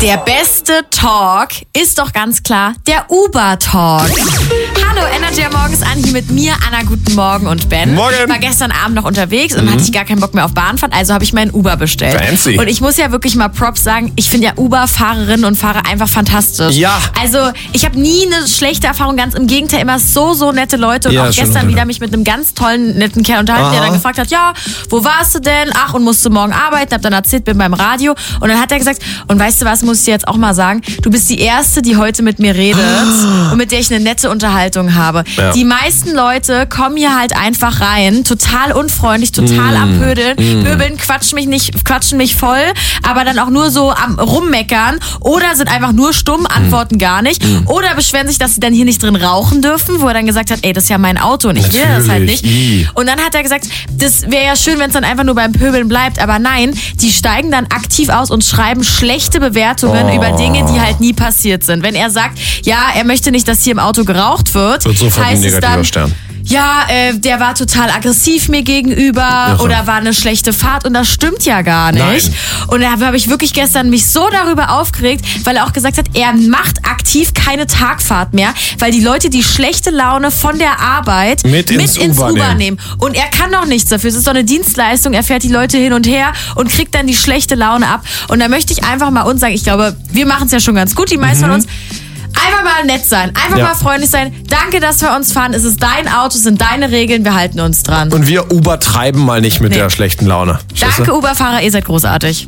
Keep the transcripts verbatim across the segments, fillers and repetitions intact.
Der beste Talk ist doch ganz klar der Uber-Talk. Hallo, Energy morgens an, hier mit mir, Anna, guten Morgen und Ben. Morgen. Ich war gestern Abend noch unterwegs und mhm. hatte ich gar keinen Bock mehr auf Bahnfahren, also habe ich meinen Uber bestellt. Fancy. Und ich muss ja wirklich mal Props sagen, ich finde ja Uber-Fahrerinnen und Fahrer einfach fantastisch. Ja. Also ich habe nie eine schlechte Erfahrung, ganz im Gegenteil, immer so, so nette Leute. Und ja, auch gestern wieder mich mit einem ganz tollen, netten Kerl unterhalten, Aha. der dann gefragt hat, ja, wo warst du denn? Ach, und musst du morgen arbeiten? Hab dann erzählt, bin beim Radio. Und dann hat er gesagt, und weißt du was, muss ich dir jetzt auch mal sagen, du bist die Erste, die heute mit mir redet und mit der ich eine nette Unterhaltung habe. Ja. Die meisten Leute kommen hier halt einfach rein, total unfreundlich, total mm. am Pödeln, mm. pöbeln, quatschen mich nicht, quatschen mich voll, aber dann auch nur so am Rummeckern oder sind einfach nur stumm, antworten mm. gar nicht mm. oder beschweren sich, dass sie dann hier nicht drin rauchen dürfen, wo er dann gesagt hat, ey, das ist ja mein Auto und ich Natürlich. will das halt nicht. I. Und dann hat er gesagt, das wäre ja schön, wenn es dann einfach nur beim Pöbeln bleibt, aber nein, die steigen dann aktiv aus und schreiben schlechte Bewertungen oh. über Dinge, die halt nie passiert sind. Wenn er sagt, ja, er möchte nicht, dass hier im Auto geraucht wird, wird sofort heißt ein negativer es dann, Stern. Ja, äh, der war total aggressiv mir gegenüber ja, so. oder war eine schlechte Fahrt und das stimmt ja gar nicht. Nein. Und da habe ich wirklich gestern mich so darüber aufgeregt, weil er auch gesagt hat, er macht aktiv keine Tagfahrt mehr, weil die Leute die schlechte Laune von der Arbeit mit ins, mit ins Uber, Uber nehmen. nehmen. Und er kann doch nichts dafür. Es ist doch eine Dienstleistung. Er fährt die Leute hin und her und kriegt dann die schlechte Laune ab. Und da möchte ich einfach mal uns sagen, ich glaube, wir machen es ja schon ganz gut, die meisten mhm. von uns. Einfach mal nett sein, einfach ja. mal freundlich sein. Danke, dass wir uns fahren. Es ist dein Auto, es sind deine Regeln, wir halten uns dran. Und wir Uber treiben mal nicht mit nee. der schlechten Laune. Danke, Uberfahrer, ihr seid großartig.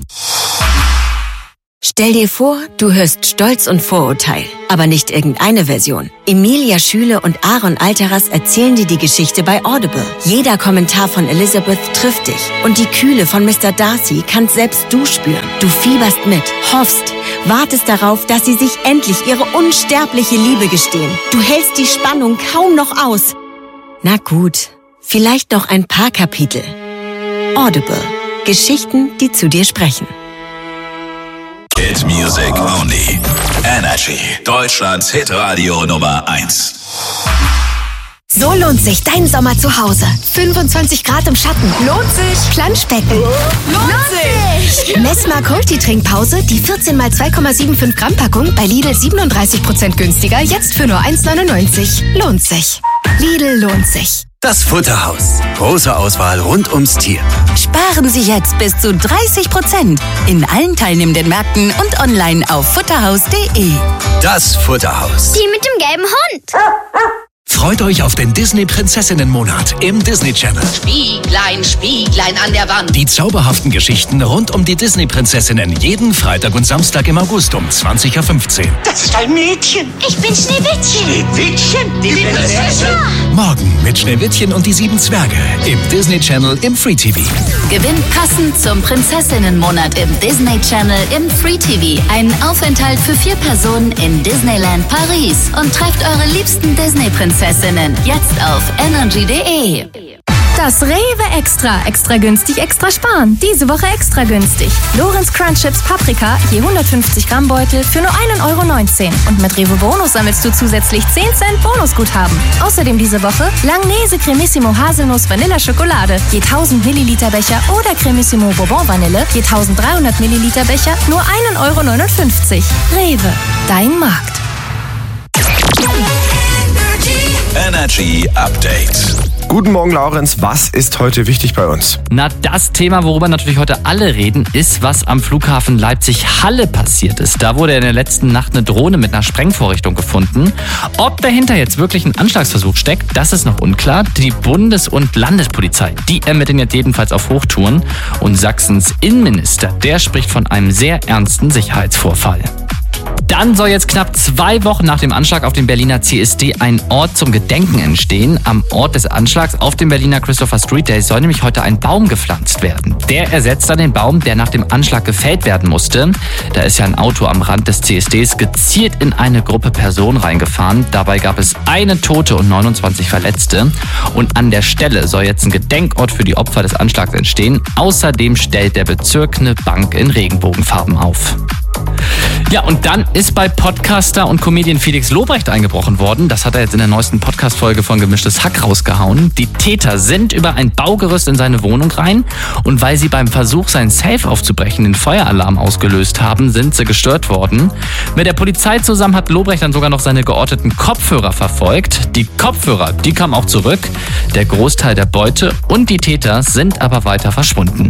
Stell dir vor, du hörst Stolz und Vorurteil, aber nicht irgendeine Version. Emilia Schüle und Aaron Alteras erzählen dir die Geschichte bei Audible. Jeder Kommentar von Elizabeth trifft dich und die Kühle von Mister Darcy kannst selbst du spüren. Du fieberst mit, hoffst, wartest darauf, dass sie sich endlich ihre unsterbliche Liebe gestehen. Du hältst die Spannung kaum noch aus. Na gut, vielleicht noch ein paar Kapitel. Audible. Geschichten, die zu dir sprechen. Hit Music Only. Energy. Deutschlands Hitradio Nummer eins. So lohnt sich dein Sommer zu Hause. fünfundzwanzig Grad im Schatten. Lohnt sich. Planschbecken. Lohnt sich. Messmer Multi-Trinkpause, die vierzehn mal zwei Komma fünfundsiebzig Gramm Packung bei Lidl siebenunddreißig Prozent günstiger, jetzt für nur eins neunundneunzig. Lohnt sich. Lidl lohnt sich. Das Futterhaus. Große Auswahl rund ums Tier. Sparen Sie jetzt bis zu dreißig Prozent in allen teilnehmenden Märkten und online auf futterhaus punkt de. Das Futterhaus. Die mit dem gelben Hund. Freut euch auf den Disney-Prinzessinnen-Monat im Disney Channel. Spieglein, Spieglein an der Wand. Die zauberhaften Geschichten rund um die Disney-Prinzessinnen jeden Freitag und Samstag im August um zwanzig Uhr fünfzehn. Das ist ein Mädchen. Ich bin Schneewittchen. Schneewittchen? Die, die Prinzessin? Morgen mit Schneewittchen und die sieben Zwerge im Disney Channel im Free T V. Gewinnt passend zum Prinzessinnen-Monat im Disney Channel im Free T V einen Aufenthalt für vier Personen in Disneyland Paris und trefft eure liebsten Disney-Prinzessinnen jetzt auf energy punkt de. Das Rewe Extra. Extra günstig, extra sparen. Diese Woche extra günstig. Lorenz Crunch Chips Paprika, je hundertfünfzig Gramm Beutel für nur ein Euro neunzehn. Und mit Rewe Bonus sammelst du zusätzlich zehn Cent Bonusguthaben. Außerdem diese Woche Langnese Cremissimo Haselnuss Vanilla Schokolade, je tausend Milliliter Becher oder Cremissimo Bourbon Vanille, je dreizehnhundert Milliliter Becher, nur ein Euro neunundfünfzig. Rewe, dein Markt. Energy Update. Guten Morgen, Laurenz. Was ist heute wichtig bei uns? Na, das Thema, worüber natürlich heute alle reden, ist, was am Flughafen Leipzig-Halle passiert ist. Da wurde in der letzten Nacht eine Drohne mit einer Sprengvorrichtung gefunden. Ob dahinter jetzt wirklich ein Anschlagsversuch steckt, das ist noch unklar. Die Bundes- und Landespolizei, die ermitteln jetzt jedenfalls auf Hochtouren. Und Sachsens Innenminister, der spricht von einem sehr ernsten Sicherheitsvorfall. Dann soll jetzt knapp zwei Wochen nach dem Anschlag auf den Berliner C S D ein Ort zum Gedenken entstehen. Am Ort des Anschlags auf dem Berliner Christopher Street Day soll nämlich heute ein Baum gepflanzt werden. Der ersetzt dann den Baum, der nach dem Anschlag gefällt werden musste. Da ist ja ein Auto am Rand des C S Ds gezielt in eine Gruppe Personen reingefahren. Dabei gab es eine Tote und neunundzwanzig Verletzte. Und an der Stelle soll jetzt ein Gedenkort für die Opfer des Anschlags entstehen. Außerdem stellt der Bezirk eine Bank in Regenbogenfarben auf. Ja, und dann ist bei Podcaster und Comedian Felix Lobrecht eingebrochen worden. Das hat er jetzt in der neuesten Podcast-Folge von Gemischtes Hack rausgehauen. Die Täter sind über ein Baugerüst in seine Wohnung rein und weil sie beim Versuch, sein Safe aufzubrechen, den Feueralarm ausgelöst haben, sind sie gestört worden. Mit der Polizei zusammen hat Lobrecht dann sogar noch seine georteten Kopfhörer verfolgt. Die Kopfhörer, die kamen auch zurück. Der Großteil der Beute und die Täter sind aber weiter verschwunden.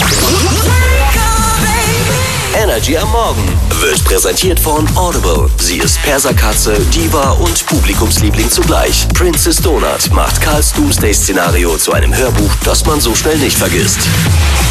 Energy am Morgen wird präsentiert von Audible. Sie ist Perserkatze, Diva und Publikumsliebling zugleich. Princess Donut macht Karls Doomsday-Szenario zu einem Hörbuch, das man so schnell nicht vergisst.